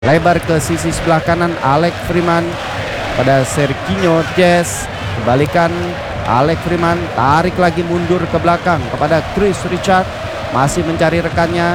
lebar ke sisi sebelah kanan. Alex Freeman pada Serginho Jazz, kembalikan Alex Freeman, tarik lagi mundur ke belakang kepada Chris Richard, masih mencari rekannya.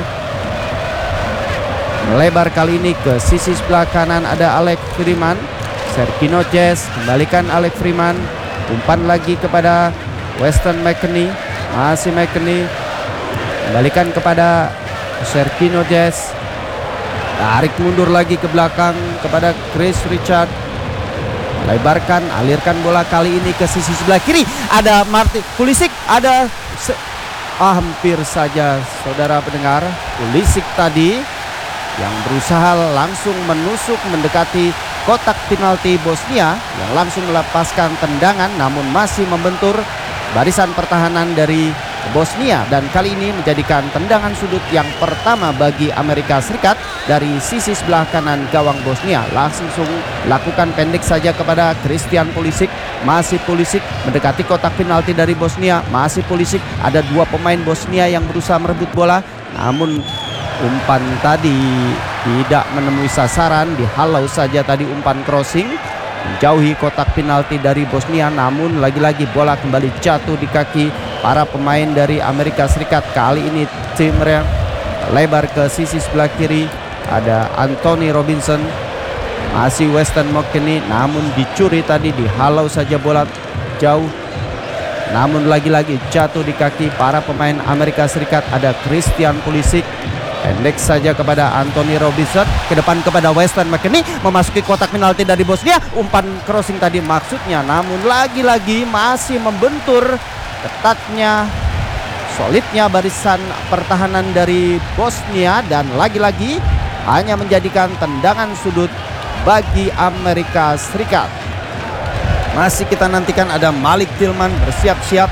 Melebar kali ini ke sisi sebelah kanan, ada Alex Freeman. Serginho Jazz, kembalikan Alex Freeman, umpan lagi kepada Weston McKennie, masih McKennie, kembalikan kepada Serginho Jazz, tarik mundur lagi ke belakang kepada Chris Richard, lebarkan, alirkan bola kali ini ke sisi sebelah kiri, ada Martin Pulisic, ada hampir saja saudara pendengar, Pulisic tadi yang berusaha langsung menusuk mendekati kotak penalti Bosnia, yang langsung melepaskan tendangan namun masih membentur barisan pertahanan dari Bosnia, dan kali ini menjadikan tendangan sudut yang pertama bagi Amerika Serikat dari sisi sebelah kanan gawang Bosnia. Langsung lakukan pendek saja kepada Christian Pulisic, masih Pulisic mendekati kotak penalti dari Bosnia, masih Pulisic, ada dua pemain Bosnia yang berusaha merebut bola, namun umpan tadi tidak menemui sasaran, dihalau saja tadi umpan crossing menjauhi kotak penalti dari Bosnia, namun lagi-lagi bola kembali jatuh di kaki para pemain dari Amerika Serikat. Kali ini tim lebar ke sisi sebelah kiri, ada Anthony Robinson, masih Weston McKennie, namun dicuri tadi, dihalau saja bola jauh, namun lagi-lagi jatuh di kaki para pemain Amerika Serikat. Ada Christian Pulisic, pendek saja kepada Anthony Robinson, ke depan kepada Weston McKennie, memasuki kotak penalti dari Bosnia, umpan crossing tadi maksudnya, namun lagi-lagi masih membentur ketatnya, solidnya barisan pertahanan dari Bosnia, dan lagi-lagi hanya menjadikan tendangan sudut bagi Amerika Serikat. Masih kita nantikan ada Malik Tillman bersiap-siap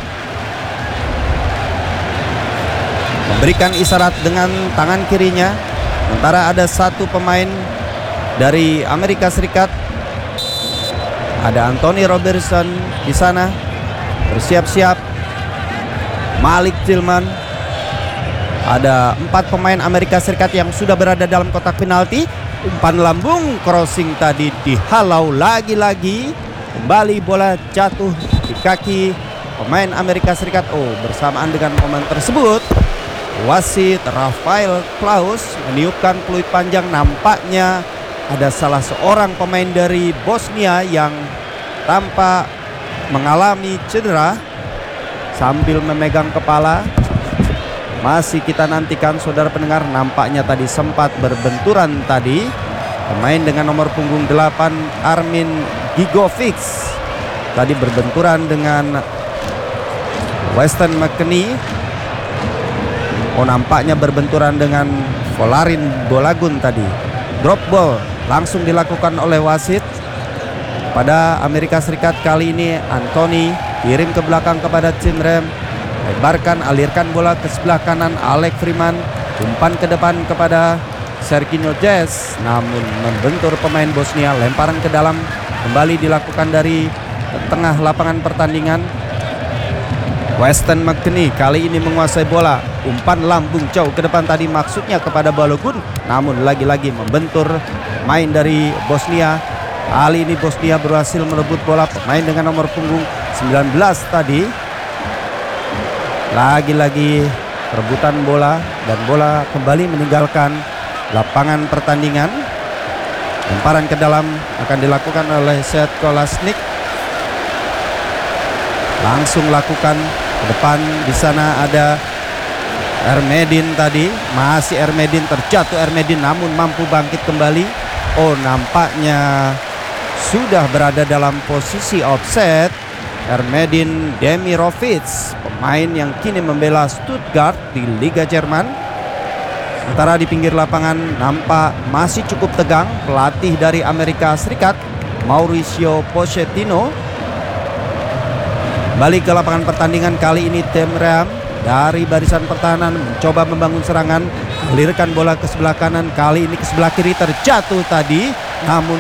memberikan isyarat dengan tangan kirinya, sementara ada satu pemain dari Amerika Serikat, ada Anthony Robertson di sana bersiap-siap. Malik Tillman, ada 4 pemain Amerika Serikat yang sudah berada dalam kotak penalti. Umpan lambung crossing tadi dihalau, lagi-lagi kembali bola jatuh di kaki pemain Amerika Serikat. Bersamaan dengan momen tersebut wasit Rafael Klaus meniupkan peluit panjang. Nampaknya ada salah seorang pemain dari Bosnia yang tampak mengalami cedera sambil memegang kepala. Masih kita nantikan saudara pendengar, nampaknya tadi sempat berbenturan tadi pemain dengan nomor punggung 8 Armin Gigovic tadi berbenturan dengan Weston McKennie. Nampaknya berbenturan dengan Volarin Bolagun tadi. Drop ball langsung dilakukan oleh wasit pada Amerika Serikat. Kali ini Anthony kirim ke belakang kepada Tim Rem, lebarkan, alirkan bola ke sebelah kanan. Alex Freeman, umpan ke depan kepada Serginho Jazz, namun membentur pemain Bosnia. Lemparan ke dalam kembali dilakukan dari tengah lapangan pertandingan. Weston McKennie kali ini menguasai bola, umpan lambung jauh ke depan tadi maksudnya kepada Balogun, namun lagi-lagi membentur main dari Bosnia. Kali ini Bosnia berhasil merebut bola, pemain dengan nomor punggung 19 tadi. Lagi-lagi rebutan bola, dan bola kembali meninggalkan lapangan pertandingan. Lemparan ke dalam akan dilakukan oleh Sead Kolasinac. Langsung lakukan ke depan, di sana ada Ermedin tadi, masih Ermedin, terjatuh Ermedin namun mampu bangkit kembali. Nampaknya sudah berada dalam posisi offset Ermedin Demirovic, pemain yang kini membela Stuttgart di Liga Jerman. Sementara di pinggir lapangan nampak masih cukup tegang pelatih dari Amerika Serikat, Mauricio Pochettino. Balik ke lapangan pertandingan, kali ini Tim Rem dari barisan pertahanan mencoba membangun serangan, alirkan bola ke sebelah kanan, kali ini ke sebelah kiri, terjatuh tadi, namun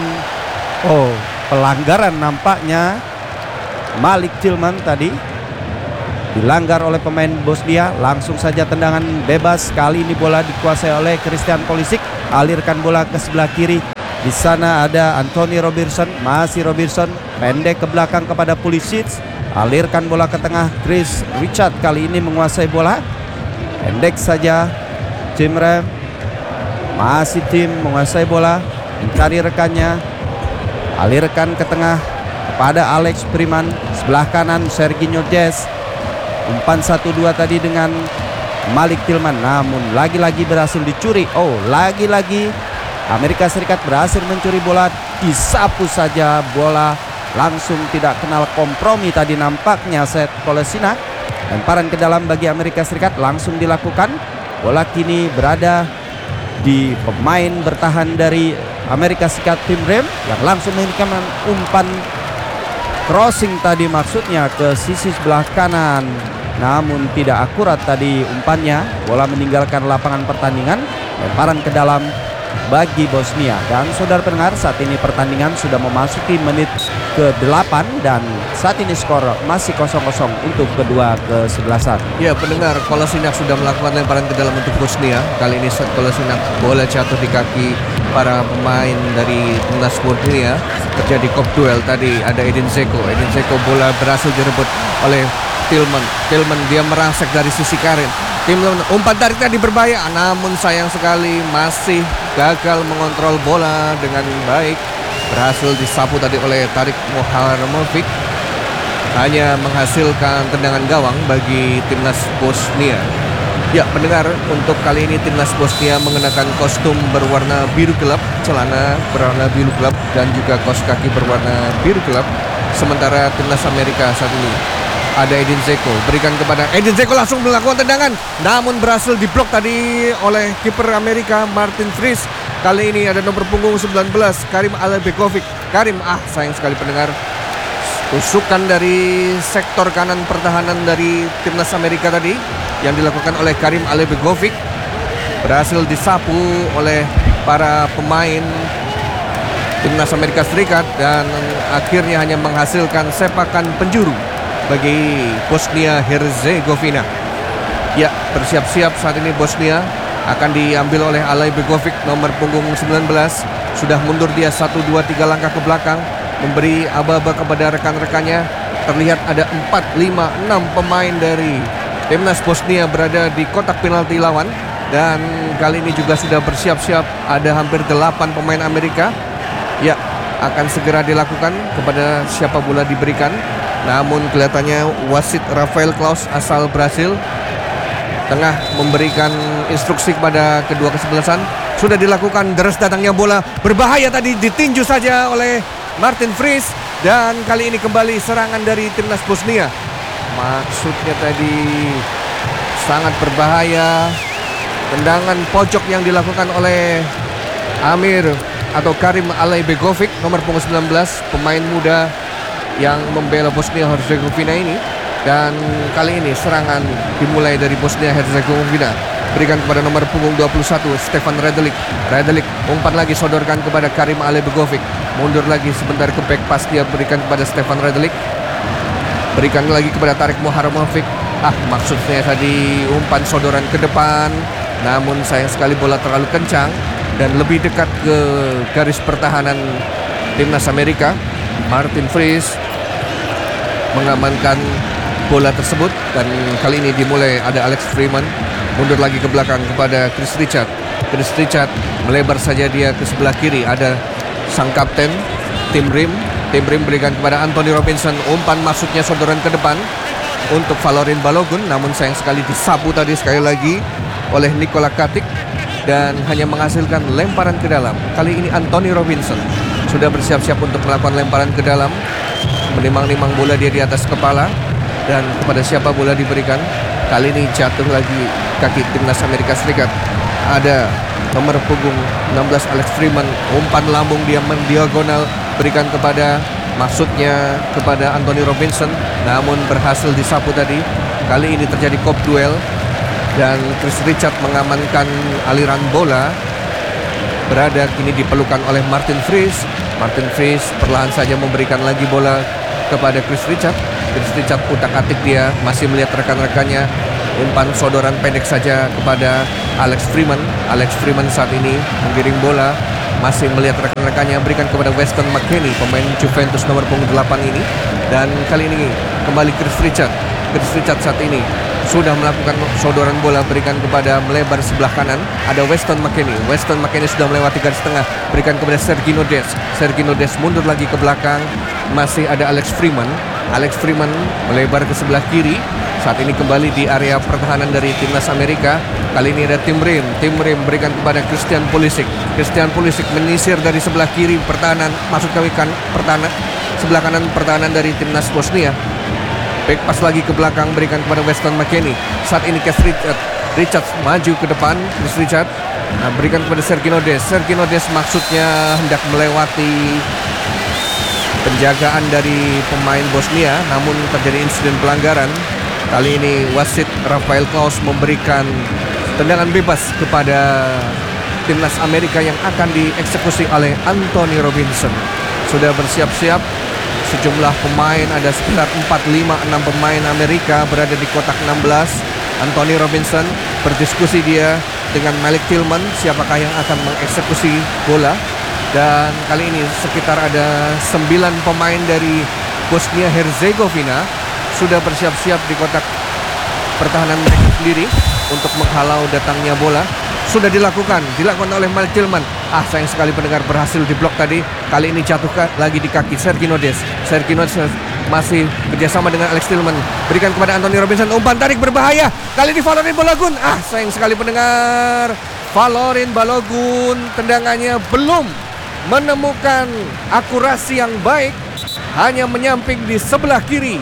pelanggaran nampaknya Malik Tillman tadi. dilanggar oleh pemain Bosnia. Langsung saja tendangan bebas. Kali ini bola dikuasai oleh Christian Pulisic. Alirkan bola ke sebelah kiri. Di sana ada Anthony Robertson. Masih Robertson, pendek ke belakang kepada Pulisic. Alirkan bola ke tengah. Chris Richard kali ini menguasai bola. Pendek saja Tim Ram. Masih Tim menguasai bola, mencari rekannya. Alirkan ke tengah kepada Alex Freeman. Sebelah kanan Serginho Dest. Umpan 1-2 tadi dengan Malik Tillman, namun lagi-lagi berhasil dicuri. Lagi-lagi Amerika Serikat berhasil mencuri bola. Disapu saja bola, langsung tidak kenal kompromi tadi nampaknya Sead Kolasinac. Lemparan ke dalam bagi Amerika Serikat langsung dilakukan. Bola kini berada di pemain bertahan dari Amerika Serikat, Tim Ram, yang langsung memberikan umpan crossing tadi, maksudnya ke sisi sebelah kanan, namun tidak akurat tadi umpannya. Bola meninggalkan lapangan pertandingan. Lemparan ke dalam bagi Bosnia. Dan saudara pendengar, saat ini pertandingan sudah memasuki menit ke-8 dan saat ini skor masih 0-0 untuk kedua kesebelasan. Ya pendengar, Kolasinac sudah melakukan lemparan ke dalam untuk Bosnia. Kali ini Sead Kolasinac, bola jatuh di kaki para pemain dari timnas Bosnia. Terjadi kop duel tadi, ada Edin Dzeko. Bola berhasil direbut oleh Tillman dia merangsek dari sisi kanan. Tillman umpan tarik tadi berbahaya, namun sayang sekali masih gagal mengontrol bola dengan baik. Berhasil disapu tadi oleh Tarik Muharramovic. Hanya menghasilkan tendangan gawang bagi timnas Bosnia. Ya pendengar, untuk kali ini timnas Bosnia mengenakan kostum berwarna biru gelap, celana berwarna biru gelap, dan juga kaos kaki berwarna biru gelap. Sementara timnas Amerika saat ini ada Edin Dzeko, berikan kepada Edin Dzeko, langsung melakukan tendangan, namun berhasil diblok tadi oleh kiper Amerika Martin Fries. Kali ini ada nomor punggung 19 Karim Alebegovic. Sayang sekali pendengar, tusukan dari sektor kanan pertahanan dari timnas Amerika tadi yang dilakukan oleh Karim Alebegovic berhasil disapu oleh para pemain timnas Amerika Serikat dan akhirnya hanya menghasilkan sepakan penjuru bagi Bosnia Herzegovina. Ya, bersiap-siap saat ini Bosnia akan diambil oleh Alebegovic, nomor punggung 19. Sudah mundur dia 1, 2, 3 langkah ke belakang, memberi aba-aba kepada rekan-rekannya. Terlihat ada 4, 5, 6 pemain dari timnas Bosnia berada di kotak penalti lawan. Dan kali ini juga sudah bersiap-siap, ada hampir 8 pemain Amerika. Ya, akan segera dilakukan kepada siapa bola diberikan. Namun kelihatannya wasit Rafael Klaus asal Brasil tengah memberikan instruksi kepada kedua kesebelasan. Sudah dilakukan, deres datangnya bola berbahaya tadi, ditinju saja oleh Martin Fries. Dan kali ini kembali serangan dari timnas Bosnia. Maksudnya tadi sangat berbahaya. Tendangan pojok yang dilakukan oleh Amir atau Karim Alebegovic, nomor punggung 19, pemain muda yang membela Bosnia Herzegovina ini. Dan kali ini serangan dimulai dari Bosnia Herzegovina, berikan kepada nomor punggung 21 Stefan Radelic. Umpan lagi, sodorkan kepada Karim Alebegovic, mundur lagi sebentar ke back pass, dia berikan kepada Stefan Radelic, berikan lagi kepada Tarik Muharramovic. Maksudnya tadi umpan sodoran ke depan, namun sayang sekali bola terlalu kencang dan lebih dekat ke garis pertahanan timnas Amerika. Martin Fries mengamankan bola tersebut dan kali ini dimulai ada Alex Freeman, mundur lagi ke belakang kepada Chris Richard. Melebar saja dia ke sebelah kiri, ada sang kapten Tim Rim berikan kepada Anthony Robinson. Umpan masuknya sodoran ke depan untuk Valorin Balogun, namun sayang sekali disapu tadi sekali lagi oleh Nikola Katic dan hanya menghasilkan lemparan ke dalam. Kali ini Anthony Robinson sudah bersiap-siap untuk melakukan lemparan ke dalam, menimang-nimang bola dia di atas kepala. Dan kepada siapa bola diberikan, kali ini jatuh lagi kaki timnas Amerika Serikat. Ada nomor punggung 16 Alex Freeman, umpan lambung dia mendiagonal, berikan kepada, maksudnya kepada Anthony Robinson, namun berhasil disapu tadi. Kali ini terjadi kop duel dan Chris Richard mengamankan aliran bola. Berada kini dipelukan oleh Martin Fries perlahan saja memberikan lagi bola kepada Chris Richard. Chris Richard utak-atik dia, masih melihat rekan-rekannya. Umpan sodoran pendek saja kepada Alex Freeman. Alex Freeman saat ini menggiring bola, masih melihat rekan-rekannya, berikan kepada Weston McKennie, pemain Juventus nomor punggung 8 ini. Dan kali ini kembali Chris Richard. Chris Richard saat ini sudah melakukan sodoran bola, berikan kepada melebar sebelah kanan. Ada Weston McKennie. Weston McKennie sudah melewati garis tengah, berikan kepada Sergino Dest. Sergino Dest mundur lagi ke belakang. Masih ada Alex Freeman. Alex Freeman melebar ke sebelah kiri. Saat ini kembali di area pertahanan dari timnas Amerika. Kali ini ada Tim Rim. Tim Rim berikan kepada Christian Pulisic. Christian Pulisic menyisir dari sebelah kiri pertahanan, maksud kami kan pertahanan sebelah kanan pertahanan dari timnas Bosnia. Back pas lagi ke belakang, berikan kepada Weston McKennie. Saat ini Chris Richard maju ke depan. Chris Richard berikan kepada Sergino Dest. Sergino Dest maksudnya hendak melewati penjagaan dari pemain Bosnia, namun terjadi insiden pelanggaran. Kali ini wasit Rafael Klaus memberikan tendangan bebas kepada timnas Amerika yang akan dieksekusi oleh Anthony Robinson. Sudah bersiap-siap sejumlah pemain, ada sekitar 4-5-6 pemain Amerika berada di kotak 16. Anthony Robinson berdiskusi dia dengan Malik Tillman, siapakah yang akan mengeksekusi bola. Dan kali ini sekitar ada 9 pemain dari Bosnia Herzegovina sudah bersiap-siap di kotak pertahanan mereka sendiri untuk menghalau datangnya bola. Sudah dilakukan oleh Malik Tillman. Sayang sekali pendengar, berhasil diblok tadi. Kali ini jatuh lagi di kaki Sergino Dest. Sergino Dest masih kerjasama dengan Alex Tillman, berikan kepada Anthony Robinson. Umpan tarik berbahaya, kali ini Valorin Balogun. Sayang sekali pendengar, Valorin Balogun tendangannya belum menemukan akurasi yang baik, hanya menyamping di sebelah kiri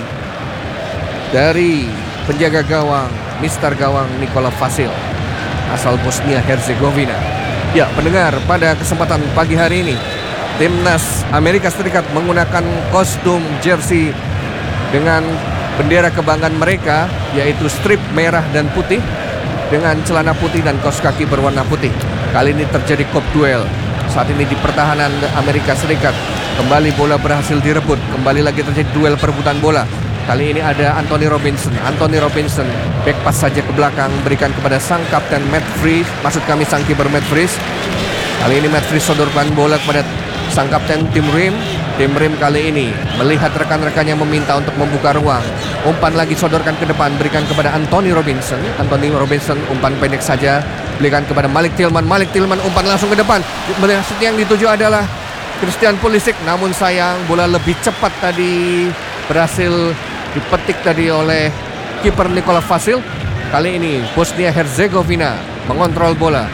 dari penjaga gawang, Mister Gawang Nikola Vasil, asal Bosnia Herzegovina. Ya pendengar, pada kesempatan pagi hari ini timnas Amerika Serikat menggunakan kostum jersey dengan bendera kebanggaan mereka, yaitu strip merah dan putih dengan celana putih dan kaos kaki berwarna putih. Kali ini terjadi kop duel. Saat ini di pertahanan Amerika Serikat, kembali bola berhasil direbut, kembali lagi terjadi duel perebutan bola. Kali ini ada Anthony Robinson. Anthony Robinson back pass saja ke belakang, berikan kepada sang kapten Matt Freese, maksud kami sang kiper Matt Freese. Kali ini Matt Freese sodorkan bola kepada sang kapten Tim Rim. Tim Rim kali ini melihat rekan-rekannya meminta untuk membuka ruang. Umpan lagi sodorkan ke depan, berikan kepada Anthony Robinson. Anthony Robinson umpan pendek saja, berikan kepada Malik Tillman. Malik Tillman umpan langsung ke depan. Maksudnya yang dituju adalah Christian Pulisic, namun sayang bola lebih cepat tadi berhasil dipetik tadi oleh kiper Nikola Vasil. Kali ini Bosnia Herzegovina mengontrol bola.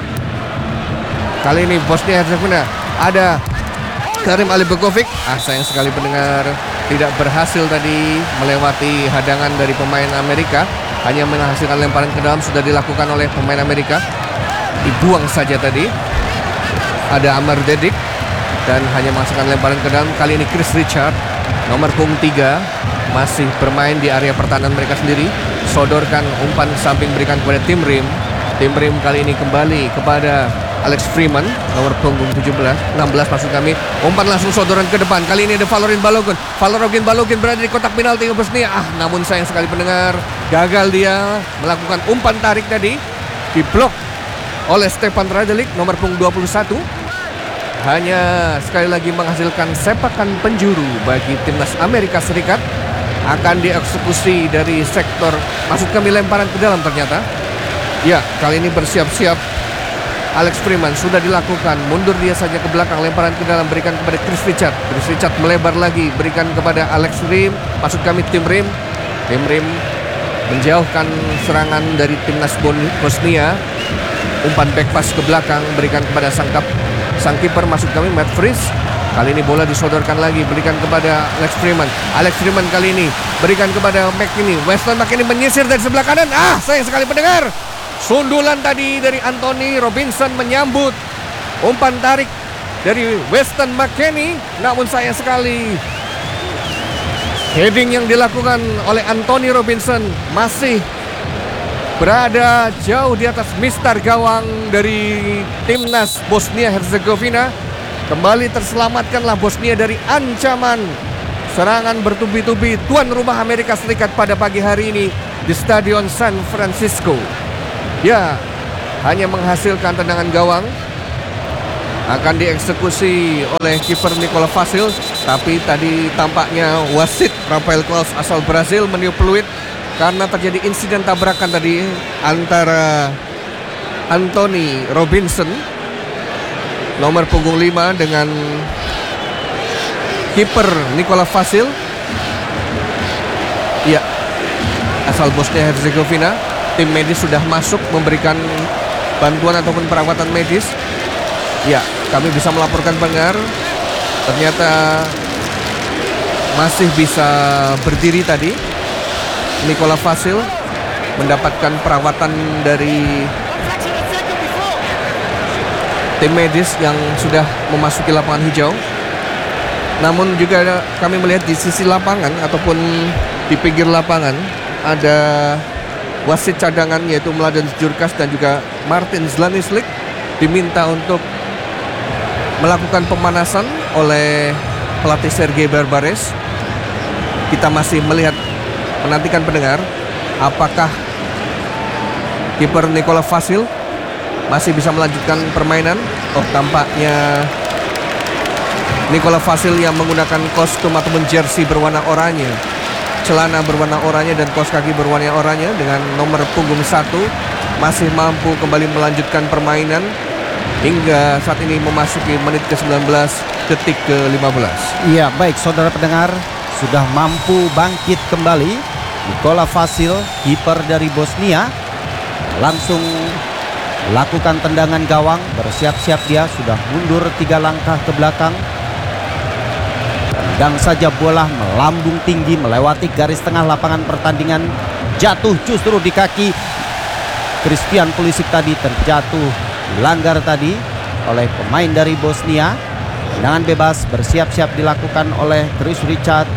Kali ini Bosnia Herzegovina ada Karim Alibegovic. Sayang sekali pendengar, tidak berhasil tadi melewati hadangan dari pemain Amerika, hanya menghasilkan lemparan ke dalam. Sudah dilakukan oleh pemain Amerika, dibuang saja tadi. Ada Amar Dedik dan hanya menghasilkan lemparan ke dalam. Kali ini Chris Richard nomor punggung 3 masih bermain di area pertahanan mereka sendiri. Sodorkan umpan samping, berikan kepada Tim Rim. Tim Rim kali ini kembali kepada Alex Freeman nomor punggung 16 maksud kami. Umpan langsung sodoran ke depan. Kali ini ada Valorin Balogun. Valorin Balogun berada di kotak penalti Bosnia. Namun sayang sekali pendengar, gagal dia melakukan umpan tarik tadi. Diblok oleh Stefan Radelic nomor punggung 21. Hanya sekali lagi menghasilkan sepakan penjuru bagi timnas Amerika Serikat. Akan dieksekusi dari sektor, maksud kami lemparan ke dalam ternyata. Ya, kali ini bersiap-siap Alex Freeman, sudah dilakukan. Mundur dia saja ke belakang, lemparan ke dalam, berikan kepada Chris Richard. Chris Richard melebar lagi, berikan kepada Alex Rim, maksud kami Tim Rim. Tim Rim menjauhkan serangan dari timnas Bosnia. Umpan back pass ke belakang, berikan kepada sang kiper, maksud kami Matt Freese. Kali ini bola disodorkan lagi, berikan kepada Alex Freeman. Alex Freeman kali ini berikan kepada McKennie. Weston McKennie menyisir dari sebelah kanan. Sayang sekali pendengar, sundulan tadi dari Anthony Robinson menyambut umpan tarik dari Weston McKennie. Namun sayang sekali heading yang dilakukan oleh Anthony Robinson masih berada jauh di atas Mister Gawang dari timnas Bosnia Herzegovina. Kembali terselamatkanlah Bosnia dari ancaman Serangan bertubi-tubi tuan rumah Amerika Serikat pada pagi hari ini di Stadion San Francisco. Ya, hanya menghasilkan tendangan gawang. Akan dieksekusi oleh kiper Nicola Vasil. Tapi tadi tampaknya wasit Rafael Claus asal Brazil meniup peluit karena terjadi insiden tabrakan tadi antara Anthony Robinson nomor punggung 5 dengan kiper Nicola Vasil. Ya, asal Bosnia Herzegovina. Tim medis sudah masuk memberikan bantuan ataupun perawatan medis. Ya, kami bisa melaporkan pendengar, ternyata masih bisa berdiri tadi. Nicola Vasil mendapatkan perawatan dari tim medis yang sudah memasuki lapangan hijau. Namun juga kami melihat di sisi lapangan ataupun di pinggir lapangan ada wasit cadangan yaitu Mladen Djurkaš dan juga Martin Zlanislik diminta untuk melakukan pemanasan oleh pelatih Sergei Barbares. Kita masih menantikan pendengar apakah kiper Nicola Vasil masih bisa melanjutkan permainan. Oh, tampaknya Nicola Vasil yang menggunakan kostum ataupun jersey berwarna oranye, celana berwarna oranye dan kaos kaki berwarna oranye dengan nomor punggung 1 masih mampu kembali melanjutkan permainan hingga saat ini memasuki menit ke-19 detik ke-15. Iya, baik saudara pendengar, sudah mampu bangkit kembali Nicola Vasil, kiper dari Bosnia, langsung lakukan tendangan gawang. Bersiap-siap dia, sudah mundur 3 langkah ke belakang. Tendang saja bola melambung tinggi melewati garis tengah lapangan pertandingan. Jatuh justru di kaki Christian Pulisic tadi, terjatuh, dilanggar tadi oleh pemain dari Bosnia. Tendangan bebas bersiap-siap dilakukan oleh Chris Richard.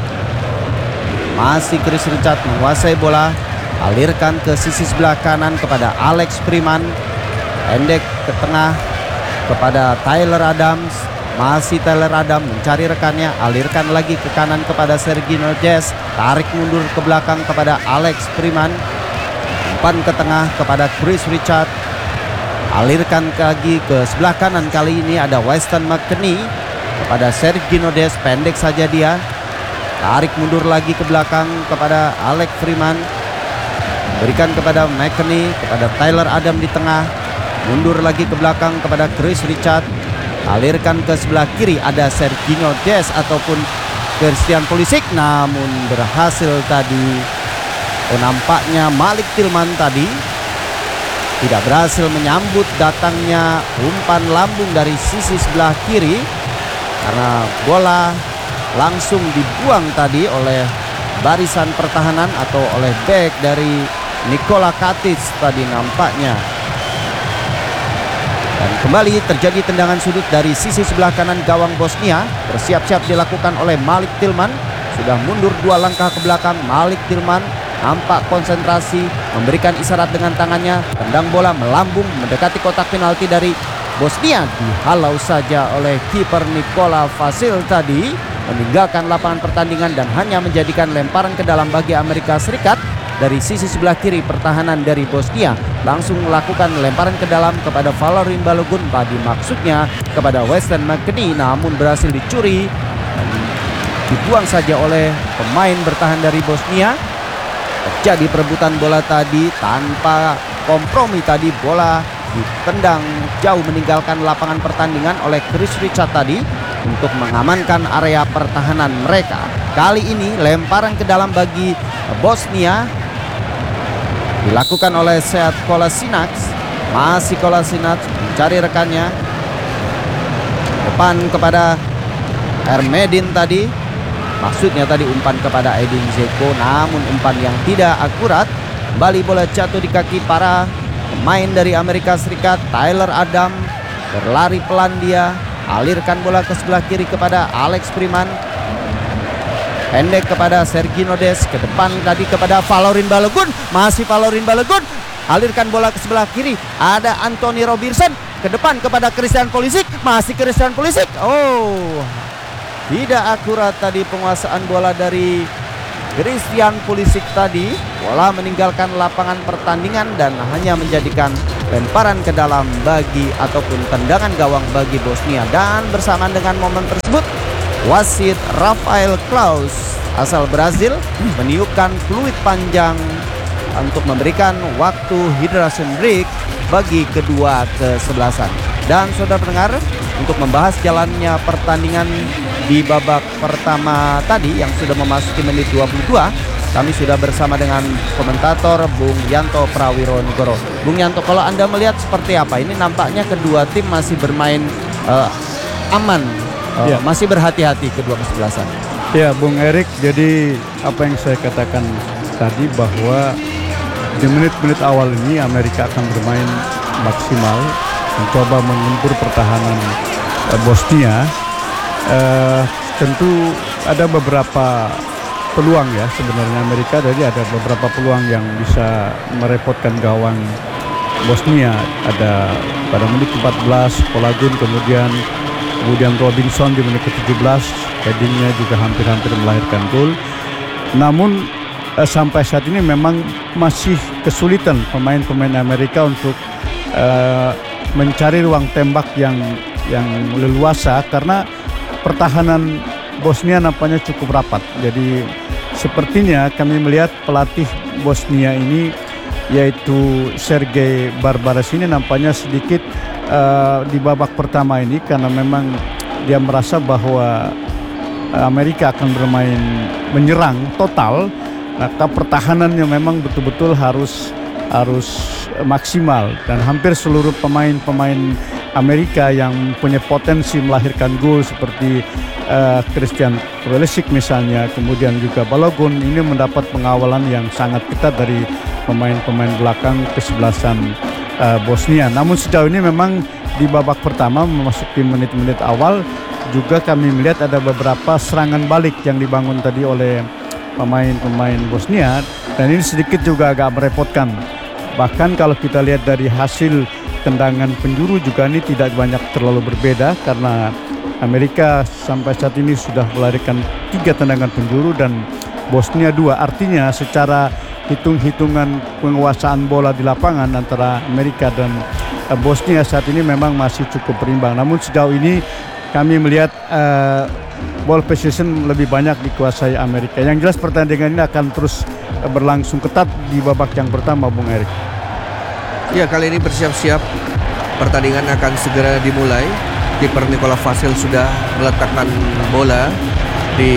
Masih Chris Richard menguasai bola, alirkan ke sisi sebelah kanan kepada Alex Freeman. Pendek ke tengah kepada Tyler Adams. Masih Tyler Adams mencari rekannya, alirkan lagi ke kanan kepada Sergino Dest. Tarik mundur ke belakang kepada Alex Freeman. Umpan ke tengah kepada Chris Richard. Alirkan lagi ke sebelah kanan, kali ini ada Weston McKennie kepada Sergino Dest. Pendek saja dia. Tarik mundur lagi ke belakang kepada Alex Freeman. Berikan kepada McKennie, kepada Tyler Adams di tengah. Mundur lagi ke belakang kepada Chris Richard. Alirkan ke sebelah kiri, ada Sergino Dest ataupun Christian Pulisic, namun berhasil tadi. Nampaknya Malik Tillman tadi tidak berhasil menyambut datangnya umpan lambung dari sisi sebelah kiri, karena bola langsung dibuang tadi oleh barisan pertahanan atau oleh bek dari Nikola Katic tadi nampaknya. Dan kembali terjadi tendangan sudut dari sisi sebelah kanan gawang Bosnia. Bersiap-siap dilakukan oleh Malik Tillman. Sudah mundur 2 langkah ke belakang. Malik Tillman nampak konsentrasi, memberikan isyarat dengan tangannya. Tendang bola melambung mendekati kotak penalti dari Bosnia. Dihalau saja oleh kiper Nicola Vasil tadi, meninggalkan lapangan pertandingan dan hanya menjadikan lemparan ke dalam bagi Amerika Serikat. Dari sisi sebelah kiri pertahanan dari Bosnia langsung melakukan lemparan ke dalam kepada Valorin Balogun, tadi maksudnya kepada Weston McKennie, namun berhasil dicuri dan dibuang saja oleh pemain bertahan dari Bosnia. Terjadi perebutan bola tadi tanpa kompromi, tadi bola ditendang jauh meninggalkan lapangan pertandingan oleh Chris Richard tadi untuk mengamankan area pertahanan mereka. Kali ini lemparan ke dalam bagi Bosnia dilakukan oleh Sead Kolasinac. Masih Kolasinac mencari rekannya, depan kepada Ermedin tadi, maksudnya tadi umpan kepada Edin Dzeko, namun umpan yang tidak akurat. Kembali bola jatuh di kaki para pemain dari Amerika Serikat. Tyler Adams berlari pelan dia, alirkan bola ke sebelah kiri kepada Alex Freeman. Pendek kepada Sergino Dest, ke depan tadi kepada Valorin Balogun. Masih Valorin Balogun, alirkan bola ke sebelah kiri, ada Anthony Robinson. Ke depan kepada Christian Pulisic. Masih Christian Pulisic. Oh, Tidak akurat tadi penguasaan bola dari Christian Pulisic tadi. Bola meninggalkan lapangan pertandingan dan hanya menjadikan lemparan ke dalam bagi ataupun tendangan gawang bagi Bosnia. Dan bersamaan dengan momen tersebut, wasit Rafael Klaus asal Brazil meniupkan fluid panjang untuk memberikan waktu hydration break bagi kedua kesebelasan. Dan saudara pendengar, untuk membahas jalannya pertandingan di babak pertama tadi yang sudah memasuki menit 22, kami sudah bersama dengan komentator Bung Yanto Prawironegoro. Bung Yanto, kalau Anda melihat seperti apa? Ini nampaknya kedua tim masih bermain aman, masih berhati-hati kedua kesebelasan. Ya, Bung Erik, jadi apa yang saya katakan tadi bahwa di menit-menit awal ini Amerika akan bermain maksimal, mencoba mengempur pertahanan Bosnia. Tentu ada beberapa peluang ya sebenarnya Amerika, jadi ada beberapa peluang yang bisa merepotkan gawang Bosnia. Ada pada menit 14 Polagun, kemudian Robinson di menit ke-17, headingnya juga hampir-hampir melahirkan gol. Namun sampai saat ini memang masih kesulitan pemain-pemain Amerika untuk mencari ruang tembak yang leluasa karena pertahanan Bosnia nampaknya cukup rapat. Jadi sepertinya kami melihat pelatih Bosnia ini, yaitu Sergej Barbaras ini, nampaknya sedikit di babak pertama ini karena memang dia merasa bahwa Amerika akan bermain menyerang total, maka pertahanannya memang betul-betul harus maksimal, dan hampir seluruh pemain Amerika yang punya potensi melahirkan gol seperti Christian Pulisic misalnya, kemudian juga Balogun, ini mendapat pengawalan yang sangat ketat dari pemain-pemain belakang kesebelasan Bosnia. Namun sejauh ini memang di babak pertama memasuki menit-menit awal juga kami melihat ada beberapa serangan balik yang dibangun tadi oleh pemain-pemain Bosnia, dan ini sedikit juga agak merepotkan. Bahkan kalau kita lihat dari hasil tendangan penjuru juga ini tidak banyak terlalu berbeda, karena Amerika sampai saat ini sudah melarikan 3 tendangan penjuru dan Bosnia 2. Artinya secara hitung-hitungan penguasaan bola di lapangan antara Amerika dan Bosnia saat ini memang masih cukup berimbang. Namun sejauh ini kami melihat ball possession lebih banyak dikuasai Amerika. Yang jelas pertandingan ini akan terus berlangsung ketat di babak yang pertama, Bung Erik. Ya, kali ini bersiap-siap, pertandingan akan segera dimulai. Kiper Nikola Vasil sudah meletakkan bola di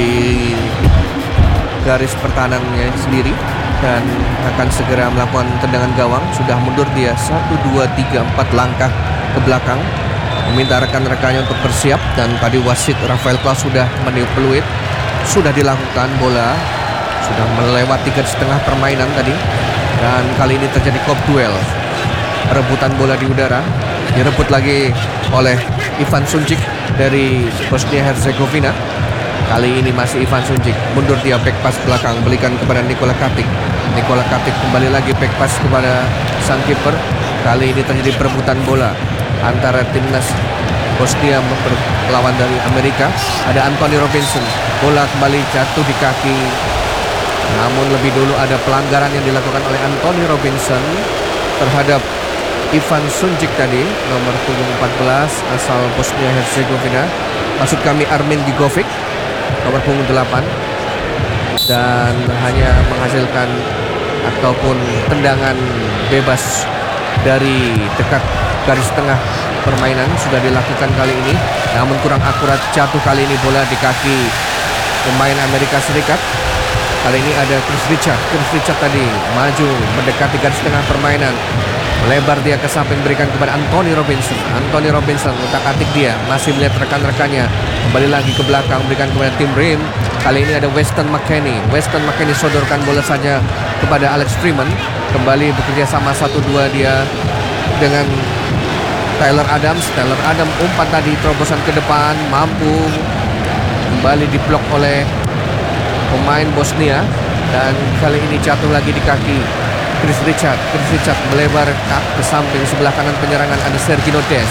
garis pertahanannya sendiri dan akan segera melakukan tendangan gawang. Sudah mundur dia 1, 2, 3, 4 langkah ke belakang, meminta rekan-rekannya untuk bersiap. Dan tadi wasit Rafael Klaus sudah meniup peluit. Sudah dilakukan, bola sudah melewati garis tengah permainan tadi. Dan kali ini terjadi kop duel, rebutan bola di udara, direbut lagi oleh Ivan Sunčić dari Bosnia Herzegovina. Kali ini masih Ivan Sunčić, mundur dia, back pass belakang, belikan kepada Nikola Katic. Nikola Katic kembali lagi back pass kepada sang kiper. Kali ini terjadi perebutan bola antara timnas Bosnia melawan dari Amerika. Ada Anthony Robinson, bola kembali jatuh di kaki. Namun lebih dulu ada pelanggaran yang dilakukan oleh Anthony Robinson terhadap Ivan Sunčić tadi, nomor punggung 14 asal Bosnia Herzegovina. Maksud kami Armin Gigovic, nomor punggung 8, dan hanya menghasilkan ataupun tendangan bebas dari dekat garis tengah permainan sudah dilakukan kali ini. Namun kurang akurat, jatuh kali ini bola di kaki pemain Amerika Serikat. Kali ini ada Chris Richard. Chris Richard tadi maju mendekati garis tengah permainan, melebar dia ke samping, berikan kepada Anthony Robinson. Anthony Robinson utak-atik dia, masih melihat rekan-rekannya, kembali lagi ke belakang, berikan kepada Tim Ream. Kali ini ada Weston McKennie. Weston McKennie sodorkan bola saja kepada Alex Freeman. Kembali bekerja sama 1-2 dia dengan Tyler Adams. Tyler Adams umpan tadi, terobosan ke depan, mampu kembali diblok oleh pemain Bosnia, dan kali ini jatuh lagi di kaki Chris Richard. Chris Richard melebar ke samping, sebelah kanan penyerangan ada Sergino Dest.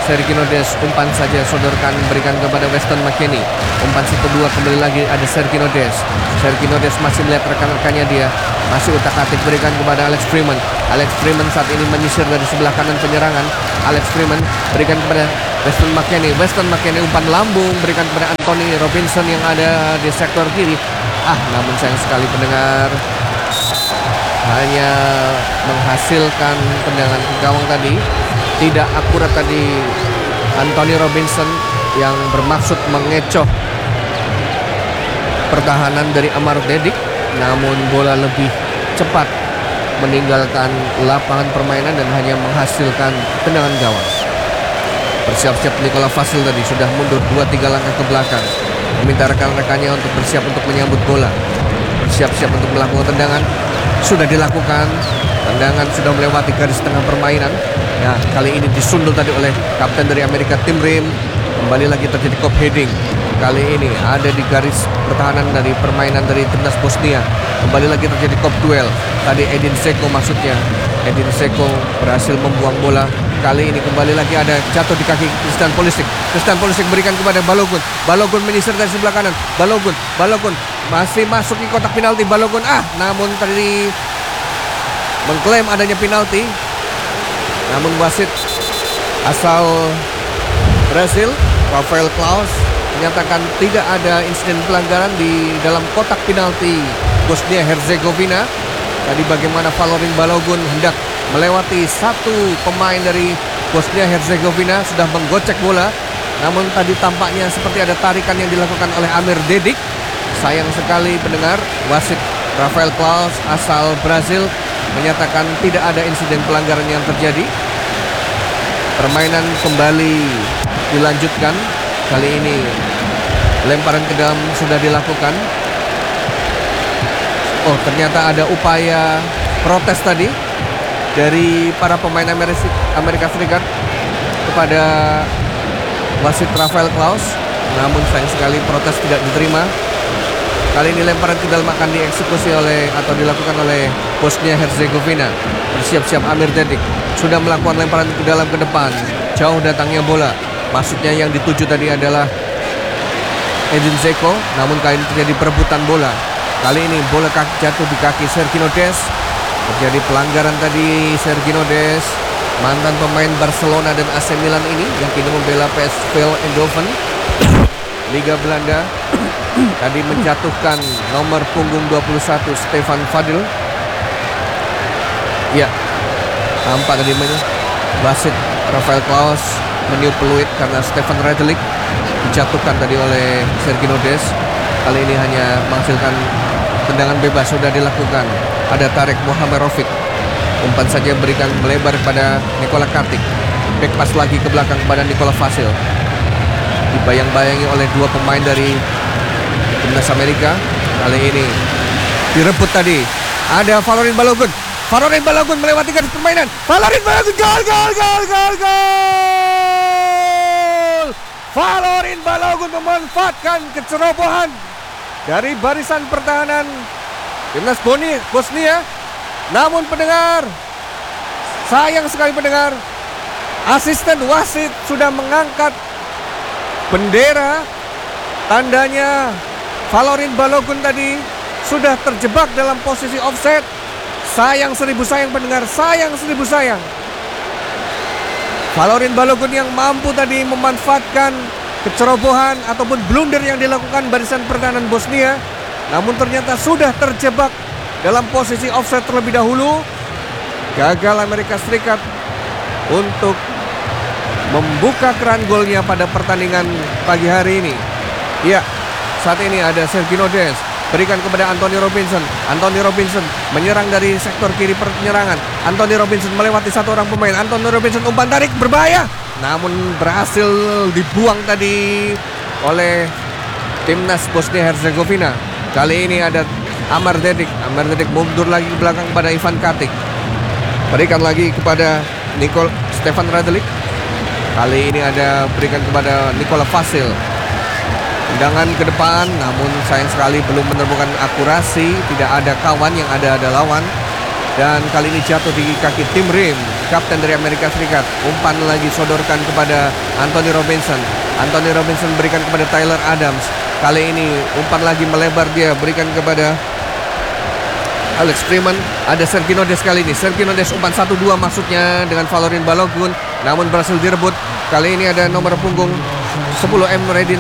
Sergio Des, umpan saja sodorkan, berikan kepada Weston McKennie. Umpan 1-2 kembali lagi ada Sergio Des. Sergio Des masih melihat rekan-rekannya, dia masih utak-atik, berikan kepada Alex Freeman. Alex Freeman saat ini menyisir dari sebelah kanan penyerangan. Alex Freeman berikan kepada Weston McKennie. Weston McKennie umpan lambung, berikan kepada Anthony Robinson yang ada di sektor kiri. Namun sayang sekali pendengar, hanya menghasilkan tendangan ke gawang tadi. Tidak akurat tadi Anthony Robinson yang bermaksud mengecoh pertahanan dari Amar Dedik, namun bola lebih cepat meninggalkan lapangan permainan dan hanya menghasilkan tendangan gawang. Bersiap-siap Nicola Fasil tadi sudah mundur 2-3 langkah ke belakang, meminta rekan-rekannya untuk bersiap untuk menyambut bola. Bersiap-siap untuk melakukan tendangan. Sudah dilakukan. Tendangan sudah melewati garis tengah permainan. Kali ini disundul tadi oleh kapten dari Amerika, Tim Rim. Kembali lagi terjadi cop heading. Kali ini ada di garis pertahanan dari permainan dari timnas Bosnia. Kembali lagi terjadi cop duel. Tadi Edin Dzeko maksudnya. Edin Dzeko berhasil membuang bola. Kali ini kembali lagi ada jatuh di kaki Christian Pulisic. Christian Pulisic berikan kepada Balogun. Balogun menyisir dari sebelah kanan. Balogun masih masuk di kotak penalti. Balogun namun tadi mengklaim adanya penalti. Namun wasit asal Brasil, Rafael Claus, menyatakan tidak ada insiden pelanggaran di dalam kotak penalti Bosnia Herzegovina. Tadi bagaimana Valorin Balogun hendak melewati satu pemain dari Bosnia Herzegovina, sudah menggocek bola. Namun tadi tampaknya seperti ada tarikan yang dilakukan oleh Amir Dedik. Sayang sekali pendengar, wasit Rafael Claus asal Brazil menyatakan tidak ada insiden pelanggaran yang terjadi. Permainan kembali dilanjutkan. Kali ini lemparan ke dalam sudah dilakukan. Ternyata ada upaya protes tadi dari para pemain Amerika Serikat kepada wasit Rafael Claus. Namun sayang sekali protes tidak diterima. Kali ini lemparan ke dalam akan dieksekusi atau dilakukan oleh Bosnia Herzegovina. Bersiap-siap Amir Dedik sudah melakukan lemparan ke dalam ke depan. Jauh datangnya bola. Maksudnya yang dituju tadi adalah Edin Dzeko. Namun kali ini terjadi perebutan bola. Kali ini bola jatuh di kaki Sergio Des. Terjadi pelanggaran tadi. Sergio Des, mantan pemain Barcelona dan AC Milan ini, yang kini membela PSV Eindhoven Liga Belanda, tadi menjatuhkan nomor punggung 21 Stefan Fadil. Tampak tadi wasit Rafael Claus meniup peluit karena Stefan Radelic dijatuhkan tadi oleh Sergio Des. Kali ini hanya menghasilkan tendangan bebas sudah dilakukan. Ada Tarek Muhammad Rafiq. Umpan saja berikan melebar kepada Nikola Kartik. Back pass lagi ke belakang kepada Nicola Fasil. Dibayang-bayangi oleh dua pemain dari timnas Amerika. Kali ini direbut tadi. Ada Valorin Balogun. Valorin Balogun melewati garis permainan. Valorin Balogun, gol! Valorin Balogun memanfaatkan kecerobohan dari barisan pertahanan timnas Bosnia. Namun pendengar, sayang sekali pendengar, asisten wasit sudah mengangkat bendera. Tandanya Valorin Balogun tadi sudah terjebak dalam posisi offset. Sayang seribu sayang pendengar, sayang seribu sayang. Valorin Balogun yang mampu tadi memanfaatkan kecerobohan ataupun blunder yang dilakukan barisan pertahanan Bosnia. Namun ternyata sudah terjebak dalam posisi offset terlebih dahulu. Gagal Amerika Serikat untuk membuka keran golnya pada pertandingan pagi hari ini. Saat ini ada Sergio Des. Berikan kepada Anthony Robinson. Anthony Robinson menyerang dari sektor kiri penyerangan. Anthony Robinson melewati satu orang pemain. Anthony Robinson umpan tarik berbahaya, namun berhasil dibuang tadi oleh timnas Bosnia Herzegovina. Kali ini ada Amar Dedik. Amar Dedik mundur lagi ke belakang kepada Ivan Katic. Berikan lagi kepada Stefan Radelic. Kali ini ada berikan kepada Nikola Fasil. Tendangan ke depan, namun sayang sekali belum menemukan akurasi. Tidak ada kawan, yang ada lawan. Dan kali ini jatuh di kaki Tim Rim. kapten dari Amerika Serikat. Umpan lagi sodorkan kepada Anthony Robinson. Anthony Robinson berikan kepada Tyler Adams. Kali ini umpan lagi melebar, dia berikan kepada Alex Freeman. Ada Sergino Des kali ini. Sergino Des umpan 1-2 maksudnya dengan Valorin Balogun, namun berhasil direbut. Kali ini ada nomor punggung 10 Emredin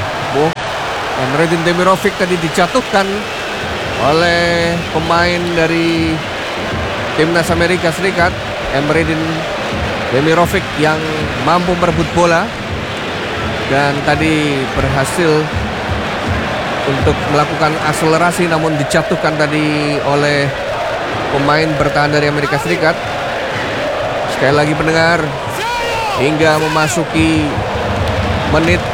Demirovic tadi dijatuhkan oleh pemain dari timnas Amerika Serikat, Emredin Demirovic, yang mampu merebut bola dan tadi berhasil untuk melakukan akselerasi, namun dijatuhkan tadi oleh pemain bertahan dari Amerika Serikat. Sekali lagi pendengar, hingga memasuki menit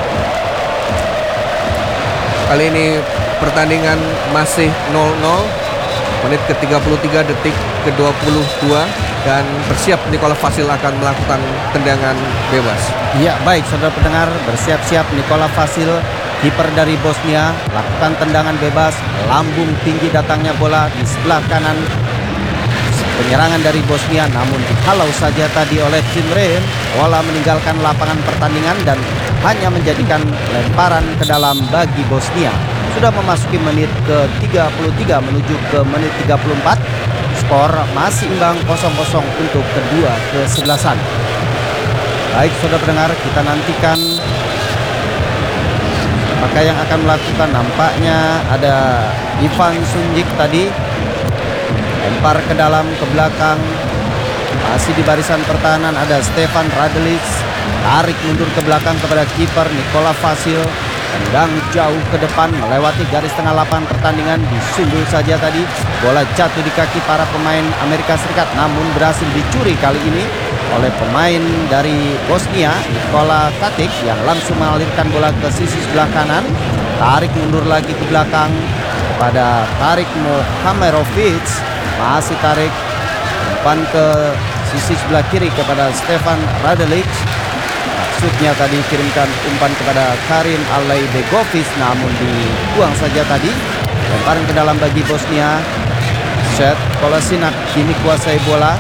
kali ini pertandingan masih 0-0, menit ke-33 detik ke-22, dan bersiap Nikola Vasil akan melakukan tendangan bebas. Iya, baik saudara pendengar, bersiap-siap Nikola Vasil, kiper dari Bosnia, lakukan tendangan bebas. Lambung tinggi datangnya bola di sebelah kanan penyerangan dari Bosnia, namun dihalau saja tadi oleh Tim Rim. Bola meninggalkan lapangan pertandingan dan hanya menjadikan lemparan ke dalam bagi Bosnia. Sudah memasuki menit ke-33 menuju ke menit 34. Skor masih imbang 0-0 untuk kedua kesebelasan. Baik saudara pendengar, kita nantikan maka yang akan melakukan. Nampaknya ada Ivan Sunjic tadi, lempar ke dalam, ke belakang. Masih di barisan pertahanan ada Stefan Radelic, tarik mundur ke belakang kepada kiper Nikola Vasil, tendang jauh ke depan melewati garis tengah lapangan pertandingan. Disundul saja tadi, bola jatuh di kaki para pemain Amerika Serikat, namun berhasil dicuri kali ini oleh pemain dari Bosnia, Nikola Katic, yang langsung mengalirkan bola ke sisi sebelah kanan. Tarik mundur lagi ke belakang kepada Tarik Mohamerovic, masih tarik, umpan ke sisi sebelah kiri kepada Stefan Radelic. Maksudnya tadi kirimkan umpan kepada Karim Alaibegovic, namun dibuang saja tadi. Lemparan ke dalam bagi Bosnia. Set Kolasinac kini kuasai bola,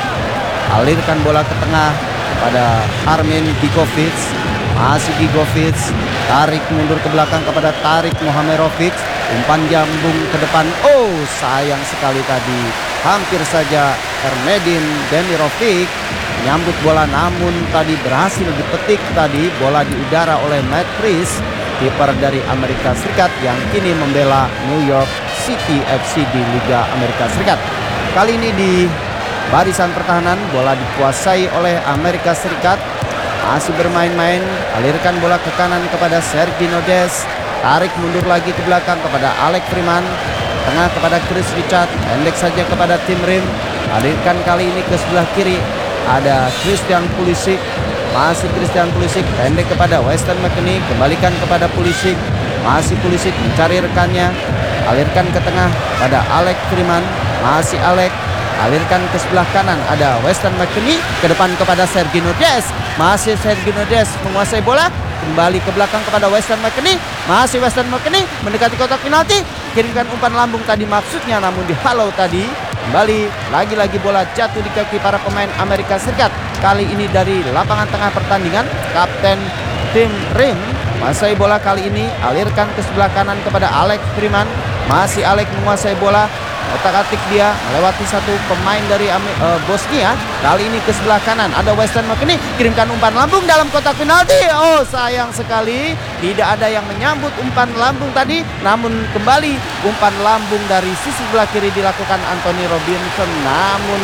alirkan bola ke tengah kepada Armin Gigovic. Masih Gigovic, tarik mundur ke belakang kepada Tarik Mohamerovic. Umpan jambung ke depan. Oh, sayang sekali tadi, hampir saja Ermedin Demirovic menyambut bola, namun tadi berhasil dipetik tadi bola di udara oleh Matt Priest, kiper dari Amerika Serikat yang kini membela New York City FC di Liga Amerika Serikat. Kali ini di barisan pertahanan bola dikuasai oleh Amerika Serikat. Masih bermain-main, alirkan bola ke kanan kepada Sergino Des, tarik mundur lagi ke belakang kepada Alex Freeman, tengah kepada Chris Richard, pendek saja kepada Tim Rim, alirkan kali ini ke sebelah kiri ada Christian Pulisic. Masih Christian Pulisic, pendek kepada Weston McKennie, kembalikan kepada Pulisic. Masih Pulisic mencari rekannya, alirkan ke tengah pada Alex Freeman. Masih Alex, alirkan ke sebelah kanan ada Weston McKennie, ke depan kepada Sergino Des. Masih Sergino Des menguasai bola, kembali ke belakang kepada Weston McKennie. Masih Weston McKennie mendekati kotak penalti, kirimkan umpan lambung tadi maksudnya, namun dihalau tadi. Kembali lagi-lagi bola jatuh di kaki para pemain Amerika Serikat. Kali ini dari lapangan tengah pertandingan, Kapten Tim Rim menguasai bola kali ini, alirkan ke sebelah kanan kepada Alex Freeman. Masih Alex menguasai bola, otak-atik dia melewati satu pemain dari Bosnia. Kali ini ke sebelah kanan ada Weston McKennie, kirimkan umpan lambung dalam kotak penalti. Oh, sayang sekali tidak ada yang menyambut umpan lambung tadi, namun kembali umpan lambung dari sisi sebelah kiri dilakukan Anthony Robinson, namun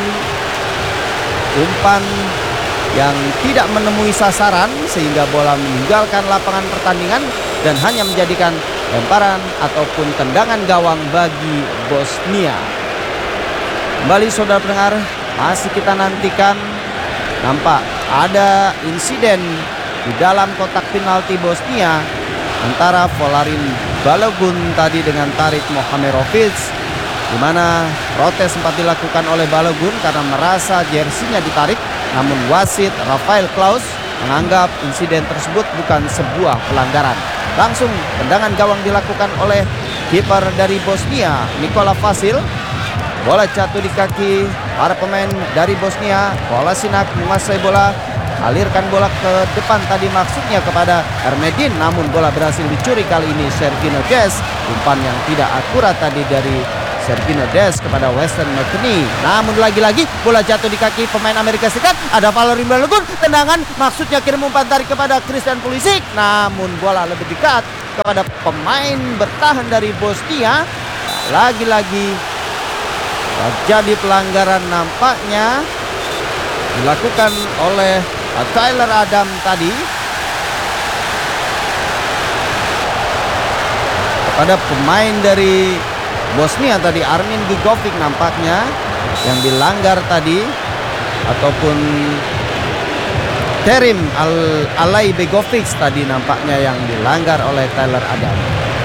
umpan yang tidak menemui sasaran sehingga bola meninggalkan lapangan pertandingan dan hanya menjadikan lemparan ataupun tendangan gawang bagi Bosnia. Kembali saudara pendengar, masih kita nantikan. Nampak ada insiden di dalam kotak penalti Bosnia antara Valorin Balogun tadi dengan Tarik Mohamerovic, di mana protes sempat dilakukan oleh Balogun karena merasa jersinya ditarik, namun wasit Rafael Klaus menganggap insiden tersebut bukan sebuah pelanggaran. Langsung tendangan gawang dilakukan oleh kiper dari Bosnia, Nikola Vasil. Bola jatuh di kaki para pemain dari Bosnia. Kolasinac menguasai bola, alirkan bola ke depan tadi maksudnya kepada Ermedin, namun bola berhasil dicuri kali ini Sergino Dest. Umpan yang tidak akurat tadi dari Sergino Dest kepada Weston McKennie. Namun lagi-lagi bola jatuh di kaki pemain Amerika Serikat. Ada Valery Balogun, tendangan maksudnya kirim umpan tarik kepada Christian Pulisic, namun bola lebih dekat kepada pemain bertahan dari Bosnia. Lagi-lagi terjadi pelanggaran nampaknya dilakukan oleh Tyler Adam tadi kepada pemain dari Bosnia tadi, Armin Gigovic nampaknya yang dilanggar tadi, ataupun Kerim Alay Begovic tadi nampaknya yang dilanggar oleh Tyler Adam.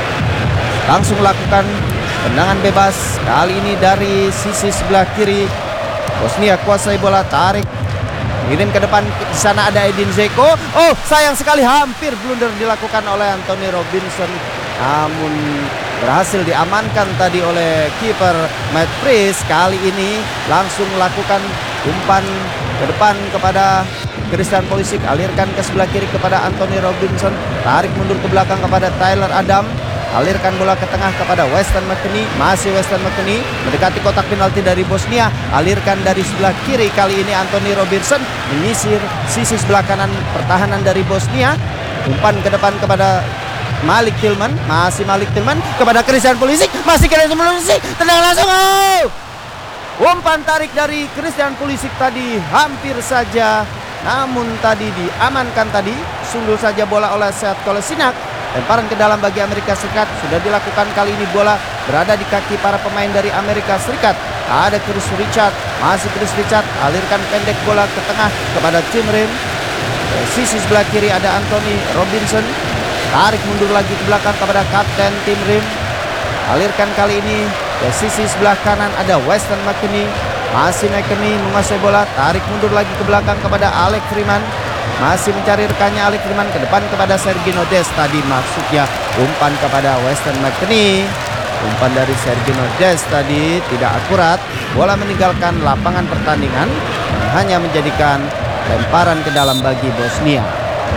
Langsung lakukan tendangan bebas kali ini dari sisi sebelah kiri. Bosnia kuasai bola, tarik, kirim ke depan. Di sana ada Edin Dzeko. Oh, sayang sekali, hampir blunder dilakukan oleh Anthony Robinson, namun berhasil diamankan tadi oleh kiper Matt Priest. Kali ini langsung lakukan umpan ke depan kepada Christian Pulisic, alirkan ke sebelah kiri kepada Anthony Robinson, tarik mundur ke belakang kepada Tyler Adam, alirkan bola ke tengah kepada Weston McKennie. Masih Weston McKennie mendekati kotak penalti dari Bosnia, alirkan dari sebelah kiri. Kali ini Anthony Robinson menyisir sisi sebelah kanan pertahanan dari Bosnia. Umpan ke depan kepada Malik Tillman, masih Malik Tillman kepada Christian Pulisic, masih Christian Pulisic, tendangan langsung. Oh! Umpan tarik dari Christian Pulisic tadi hampir saja, namun tadi diamankan tadi. Sundul saja bola oleh Sead Kolasinac. Lemparan ke dalam bagi Amerika Serikat sudah dilakukan. Kali ini bola berada di kaki para pemain dari Amerika Serikat. Ada Chris Richard, masih Chris Richard, alirkan pendek bola ke tengah kepada Tim Ream. Sisi sebelah kiri ada Anthony Robinson, tarik mundur lagi ke belakang kepada Kapten Tim Ream. Alirkan kali ini ke sisi sebelah kanan ada Weston McKennie. Masih McKennie menguasai bola, tarik mundur lagi ke belakang kepada Alex Freeman. Masih mencari rekannya Alex Freeman, ke depan kepada Sergino Dest. Tadi maksudnya umpan kepada Weston McKennie. Umpan dari Sergino Dest tadi tidak akurat. Bola meninggalkan lapangan pertandingan, hanya menjadikan lemparan ke dalam bagi Bosnia.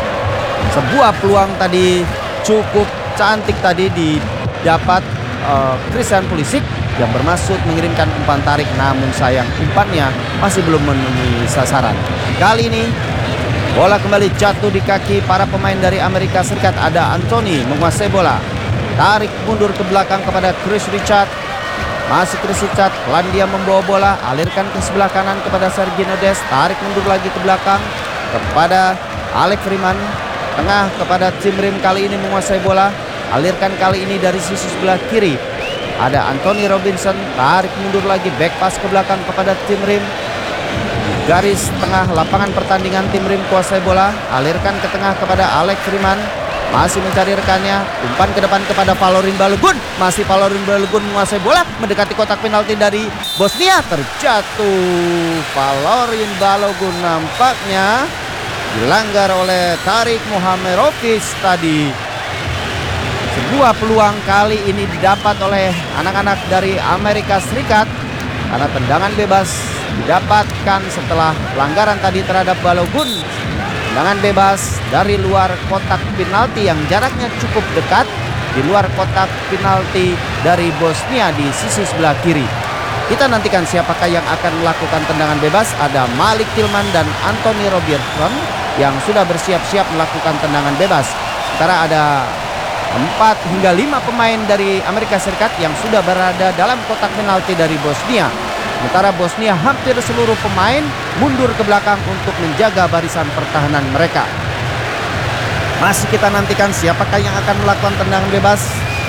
Sebuah peluang tadi cukup cantik tadi didapat Christian Pulisic yang bermaksud mengirimkan umpan tarik, namun sayang umpannya masih belum menemui sasaran. Kali ini bola kembali jatuh di kaki para pemain dari Amerika Serikat. Ada Anthony menguasai bola, tarik mundur ke belakang kepada Chris Richard. Masih Chris Richard, pelan dia membawa bola, alirkan ke sebelah kanan kepada Sergino Dest, tarik mundur lagi ke belakang kepada Alex Freeman. Tengah kepada Tim Ream, kali ini menguasai bola, alirkan kali ini dari sisi sebelah kiri. Ada Anthony Robinson, tarik mundur lagi, back pass ke belakang kepada Tim Ream. Garis tengah lapangan pertandingan, Tim Ream kuasai bola, alirkan ke tengah kepada Alex Freeman. Masih mencari rekannya, umpan ke depan kepada Valery Balogun. Masih Valery Balogun menguasai bola, mendekati kotak penalti dari Bosnia. Terjatuh Valery Balogun, nampaknya dilanggar oleh Tarik Muhamerovic tadi. Sebuah peluang kali ini didapat oleh anak-anak dari Amerika Serikat, karena tendangan bebas didapatkan setelah pelanggaran tadi terhadap Balogun. Tendangan bebas dari luar kotak penalti yang jaraknya cukup dekat, di luar kotak penalti dari Bosnia di sisi sebelah kiri. Kita nantikan siapakah yang akan melakukan tendangan bebas. Ada Malik Tillman dan Anthony Robertson yang sudah bersiap-siap melakukan tendangan bebas. Sementara ada 4 hingga 5 pemain dari Amerika Serikat yang sudah berada dalam kotak penalti dari Bosnia. Sementara Bosnia hampir seluruh pemain mundur ke belakang untuk menjaga barisan pertahanan mereka. Masih kita nantikan siapakah yang akan melakukan tendangan bebas.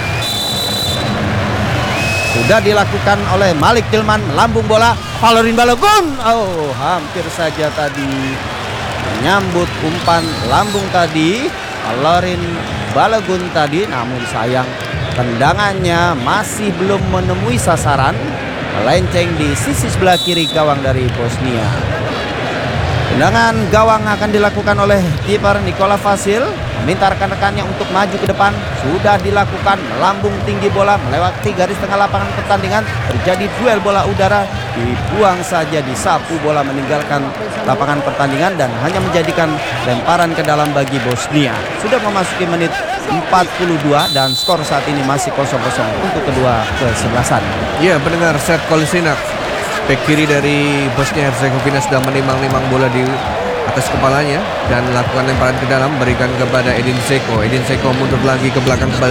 Sudah dilakukan oleh Malik Tillman, melambung bola, Valery Balogun. Oh, hampir saja tadi menyambut umpan lambung tadi Valery Balogun tadi, namun sayang tendangannya masih belum menemui sasaran, melenceng di sisi sebelah kiri gawang dari Bosnia. Tendangan gawang akan dilakukan oleh kiper Nikola Vasil, meminta rekan-rekannya untuk maju ke depan. Sudah dilakukan, melambung tinggi bola melewati garis tengah lapangan pertandingan. Terjadi duel bola udara, dibuang saja, disapu bola meninggalkan lapangan pertandingan dan hanya menjadikan lemparan ke dalam bagi Bosnia. Sudah memasuki menit 42 dan skor saat ini masih 0-0 untuk kedua kesebelasan. Ya, pendengar, Seth Kolasinac, bek kiri dari Bosnia Herzegovina, sudah menimang-nimang bola di atas kepalanya dan lakukan lemparan ke dalam, berikan kepada Edin Dzeko. Edin Dzeko mundur lagi ke belakang kembali